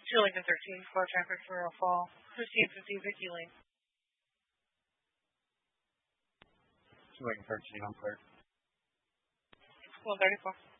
2 Lincoln 13, car traffic for a fall. Christine 50, Vicky Lane. 2 Lincoln 13, I'm clear. 134.